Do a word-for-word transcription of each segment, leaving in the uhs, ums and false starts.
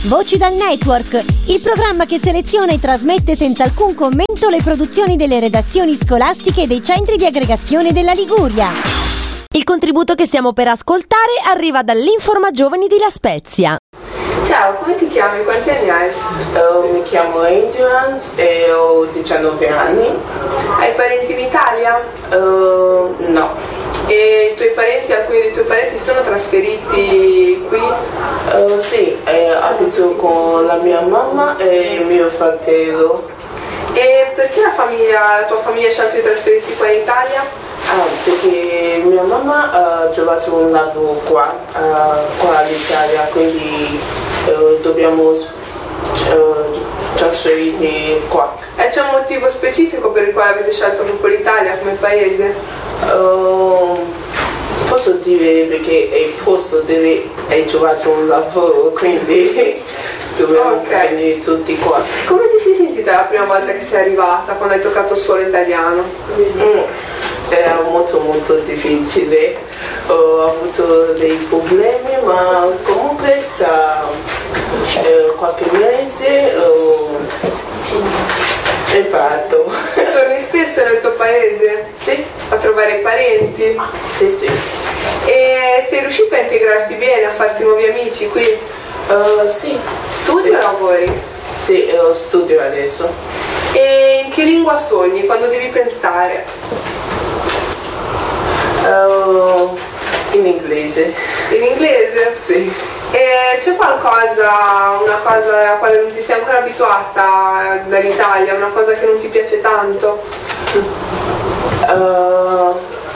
Voci dal Network, il programma che seleziona e trasmette senza alcun commento le produzioni delle redazioni scolastiche dei centri di aggregazione della Liguria. Il contributo che stiamo per ascoltare arriva dall'Informa Giovani di La Spezia. Ciao, come ti chiami? Quanti anni hai? Uh, mi chiamo Endurance e ho diciannove anni. Hai parenti in Italia? Uh, no. E i tuoi parenti, alcuni dei tuoi parenti sono trasferiti qui? Uh, sì, eh, abito con la mia mamma e mio fratello. E perché la famiglia, la tua famiglia ha scelto di trasferirsi qua in Italia? Ah, perché mia mamma ha trovato un lavoro qua, uh, qua all'Italia, quindi uh, dobbiamo uh, trasferirmi qua. E c'è un motivo specifico per il quale avete scelto proprio l'Italia come paese? Uh, posso dire perché il posto dove hai trovato un lavoro, quindi dobbiamo okay. venire tutti qua. Come ti sei sentita la prima volta che sei arrivata, quando hai toccato suolo italiano? Mm. Era molto molto difficile, ho avuto dei problemi, ma comunque tra eh, qualche mese ho imparato. Torni spesso nel tuo paese? Sì. A trovare i parenti? Sì, sì. E sei riuscito a integrarti bene, a farti nuovi amici qui? Uh, sì. Studi sì. o lavori? Sì, io studio adesso. E in che lingua sogni quando devi pensare? Uh, in inglese. In inglese? Sì. E c'è qualcosa, una cosa alla quale non ti sei ancora abituata dall'Italia, una cosa che non ti piace tanto? Uh,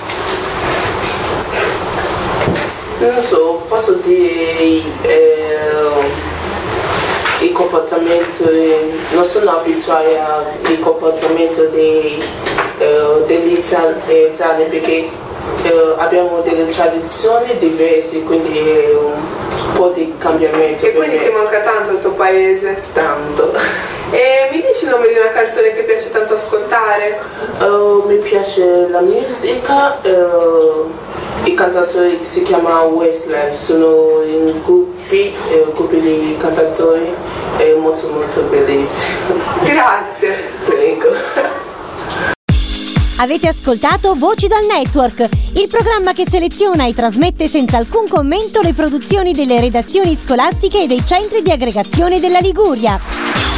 non so, posso dire eh, il comportamento, non sono abituata al comportamento dei, eh, degli italiani perché Uh, abbiamo delle tradizioni diverse, quindi è un po' di cambiamento. E quindi ti manca tanto il tuo paese? Tanto. E mi dici il nome di una canzone che piace tanto ascoltare? Uh, mi piace la musica, uh, il cantatore si chiama Westlife, sono in gruppi, uh, gruppi di cantatori, è molto molto bellissimo. Grazie. Prego. Avete ascoltato Voci dal Network, il programma che seleziona e trasmette senza alcun commento le produzioni delle redazioni scolastiche e dei centri di aggregazione della Liguria.